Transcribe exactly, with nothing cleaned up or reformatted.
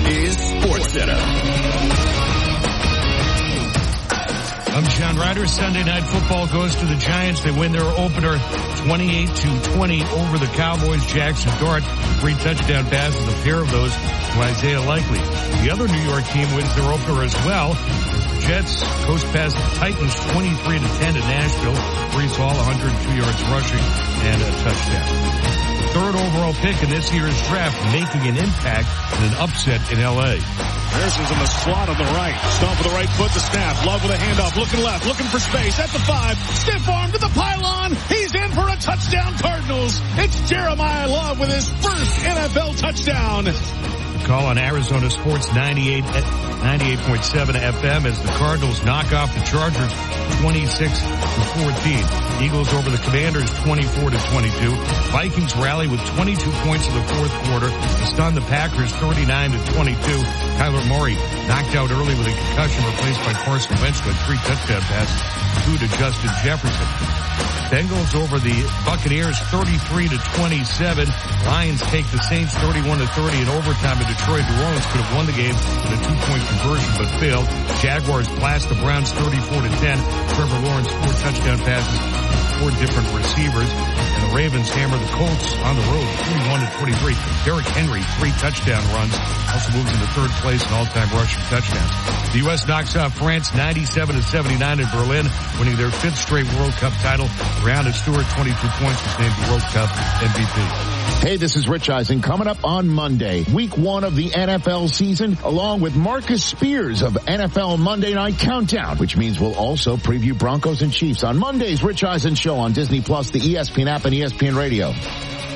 is SportsCenter. I'm John Ryder. Sunday Night Football goes to the Giants. They win their opener twenty-eight to twenty over the Cowboys. Jackson Dart, three touchdown passes, a pair of those to Isaiah Likely. The other New York team wins their opener as well. The Jets coast past the Titans twenty-three to ten at Nashville. Breece Hall, one hundred two yards rushing and a touchdown. Third overall pick in this year's draft, making an impact in an upset in L A. Harrison's in the slot on the right. Stomp with the right foot to snap. Love with a handoff. Looking left. Looking for space. At the five. Stiff arm to the pylon. He's in for a touchdown, Cardinals. It's Jeremiah Love with his first N F L touchdown. Call on Arizona Sports ninety-eight, ninety-eight point seven F M as the Cardinals knock off the Chargers twenty-six to fourteen. Eagles over the Commanders twenty-four to twenty-two. Vikings rally with twenty-two points in the fourth quarter to stun the Packers thirty-nine to twenty-two. Kyler Murray knocked out early with a concussion, replaced by Carson Wentz with three touchdown passes, two to Justin Jefferson. Bengals over the Buccaneers thirty-three to twenty-seven. Lions take the Saints thirty-one to thirty in overtime in Detroit. New Orleans could have won the game with a two-point conversion but failed. Jaguars blast the Browns thirty-four to ten. Trevor Lawrence four touchdown passes, four different receivers. And the Ravens hammer the Colts on the road forty-one to twenty-three. Derrick Henry, three touchdown runs. Also moves into third place in all-time rushing touchdowns. The U S knocks off France ninety-seven to seventy-nine in Berlin, winning their fifth straight World Cup title. Breonna Stewart, twenty-two points, was named the World Cup M V P. Hey, this is Rich Eisen. Coming up on Monday, week one of the N F L season, along with Marcus Spears of N F L Monday Night Countdown, which means we'll also preview Broncos and Chiefs on Monday's Rich Eisen Show on Disney Plus, the E S P N app, and E S P N Radio.